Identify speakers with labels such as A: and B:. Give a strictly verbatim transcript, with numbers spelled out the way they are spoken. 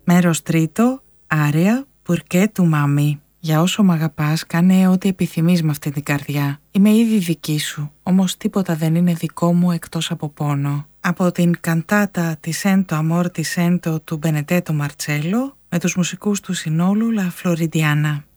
A: Μέρος τρίτο, άρια «Πουρκέ του μάμι». Για όσο μ' αγαπάς, κάνε ό,τι επιθυμείς με αυτή την καρδιά. Είμαι ήδη δική σου, όμως τίποτα δεν είναι δικό μου εκτός από πόνο. Από την καντάτα «Ti sento amor ti sento» του Μπενετέτο Μαρτσέλο, με τους μουσικούς του συνόλου La Floridiana.